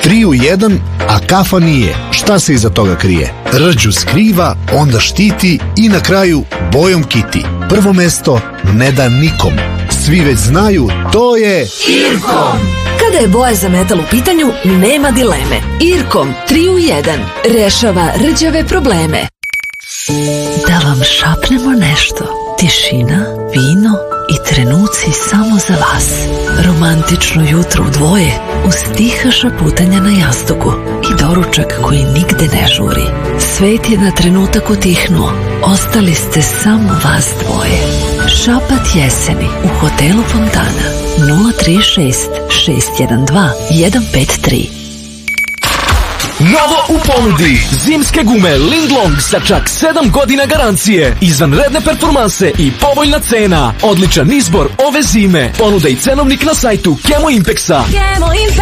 3 u 1, a kafa nije. Šta se iza toga krije? Rđu skriva, onda štiti i na kraju bojom kiti. Prvo mesto ne da nikom. Svi već znaju, to je Irkom. Kada je boja za metal u pitanju, nema dileme. Irkom 3 u 1 rešava rđave probleme. Da vam šapnemo nešto. Tišina, vino i trenuci samo za vas. Romantično jutro u dvoje uz tiha šaputanja na jastuku i doručak koji nigde ne žuri. Svet je na trenutak utihnuo. Ostali ste samo vas dvoje. Šapat jeseni u hotelu Fontana 036 612 153. Novo u ponudi, zimske gume Linglong sa čak 7 godina garancije, izvanredne performanse i povoljna cena. Odličan izbor ove zime. Ponuda i cenovnik na sajtu Kemo Impexa.